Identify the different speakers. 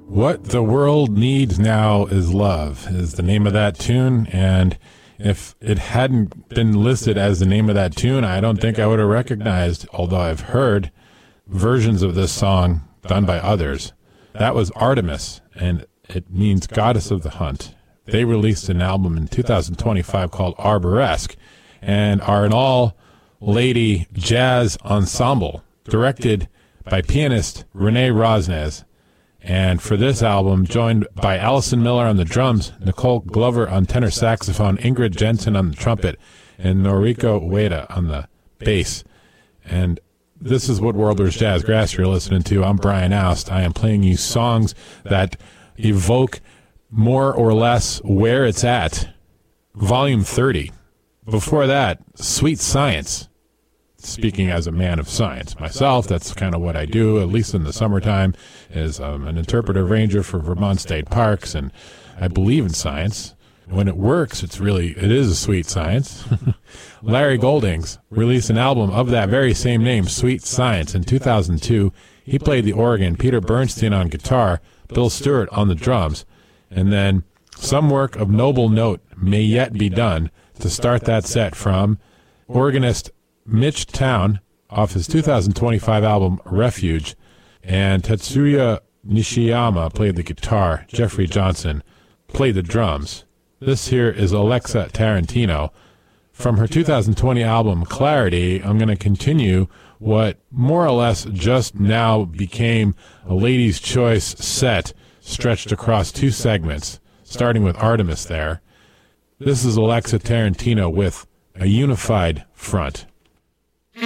Speaker 1: What the World Needs Now Is Love is the name of that tune, and if it hadn't been listed as the name of that tune, I don't think I would have recognized, although I've heard versions of this song done by others. That was Artemis, and it means Goddess of the Hunt. They released an album in 2025 called Arboresque, and are an all-lady jazz ensemble directed by pianist Renee Rosnes. And for this album, joined by Allison Miller on the drums, Nicole Glover on tenor saxophone, Ingrid Jensen on the trumpet, and Noriko Ueda on the bass. And this is What Worlders Jazz Grass you're listening to. I'm Brian Oust. I am playing you songs that evoke more or less where it's at. Volume 30. Before that, Sweet Science. Speaking as a man of science myself, that's kind of what I do, at least in the summertime, is I'm an interpretive ranger for Vermont State Parks, and I believe in science. When it works, it is a sweet science. Larry Goldings released an album of that very same name, Sweet Science, in 2002. He played the organ, Peter Bernstein on guitar, Bill Stewart on the drums, and then some work of noble note may yet be done to start that set from organist Mitch Town off his 2025 album Refuge, and Tetsuya Nishiyama played the guitar. Jeffrey Johnson played the drums. This here is Alexa Tarantino. From her 2020 album Clarity, I'm going to continue what more or less just now became a Ladies' Choice set stretched across two segments, starting with Artemis there. This is Alexa Tarantino with A Unified Front.